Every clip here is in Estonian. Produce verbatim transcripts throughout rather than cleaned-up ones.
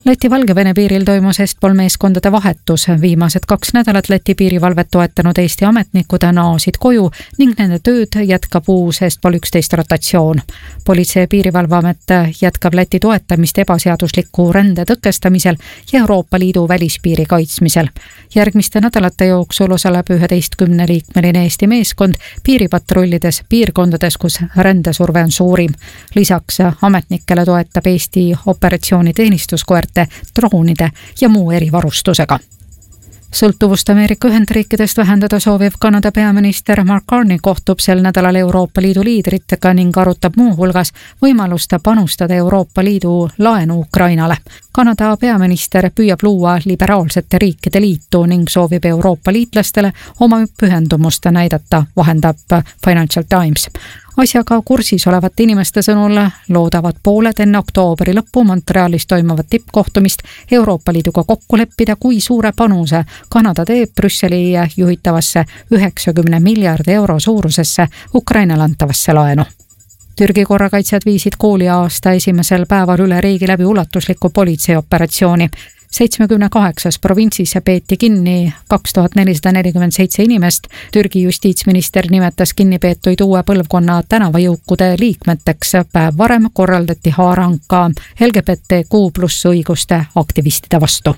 Läti-Valgevene piiril toimus Est-Pol meeskondade vahetus. Viimased kaks nädalat Läti piirivalvet toetanud Eesti ametnikud naasid koju ning nende tööd jätkab uus Est-Pol üksteist rotatsioon. Politsei- ja piirivalveamet jätkab Läti toetamist ebaseadusliku rände tõkestamisel ja Euroopa Liidu välispiiri kaitsmisel. Järgmiste nädalate jooksul osaleb üheteistkümne liikmeline Eesti meeskond piiripatrullides piirkondades, kus rändesurve on suurim. Lisaks ametnikele toetab Eesti operatsiooni teenistuskoerte, droonide ja muu erivarustusega. Sõltuvust Ameerika Ühendriikidest vähendada sooviv Kanada peaminister Mark Carney kohtub sel nädalal Euroopa Liidu liidritega ning arutab muu hulgas võimalust panustada Euroopa Liidu laenu Ukrainale. Kanada peaminister püüab luua liberaalsete riikide liitu ning soovib Euroopa liitlastele oma pühendumust näidata, vahendab Financial Times. Asjaga kursis olevate inimeste sõnul loodavad pooled enne oktoobri lõppu Montrealis toimuvat tippkohtumist Euroopa Liiduga kokku leppida, kui suure panuse Kanada teeb Brüsseli juhitavasse üheksakümne miljardi euro suurusesse Ukrainale antavasse laenu. Türgi korrakaitsjad viisid kooliaasta esimesel päeval üle riigi läbi ulatusliku politseioperatsiooni. seitsmekümne kaheksas provintsis peeti kinni kaks tuhat nelisada nelikümmend seitse inimest. Türgi justiitsminister nimetas kinnipeetuid uue põlvkonna tänavajõukude liikmeteks. Päev varem korraldati haarang ka L G B T Q pluss õiguste aktivistide vastu.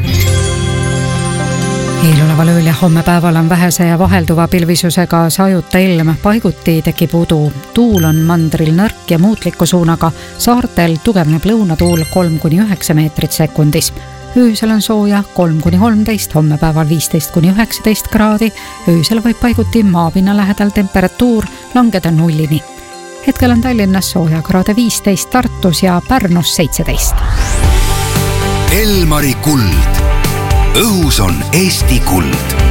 Eeloleval ööl ja homme päeval on vähese ja vahelduva pilvisusega sajuta ilm, paiguti tekib udu. Tuul on mandril nõrk ja muutliku suunaga, saartel tugevneb lõunatuul kolm kuni üheksa meetrit sekundis. Öösel on sooja kolm kuni kolmteist, homme päeval viisteist kuni üheksateist kraadi, öösel võib paiguti maapinna lähedal temperatuur langeda nullini. Hetkel on Tallinnas sooja kraade viisteist, Tartus ja Pärnus seitseteist. Elmari kuld. Õhus on Eesti kuld.